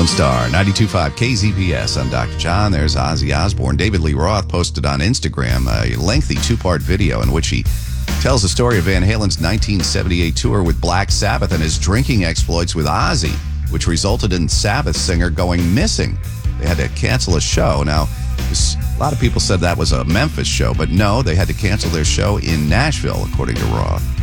Lone Star, 92.5 KZPS. I'm Dr. John. There's Ozzy Osbourne. David Lee Roth posted on Instagram a lengthy two-part video in which he tells the story of Van Halen's 1978 tour with Black Sabbath and his drinking exploits with Ozzy, which resulted in Sabbath singer going missing. They had to cancel a show. Now, a lot of people said that was a Memphis show, but no, they had to cancel their show in Nashville, according to Roth.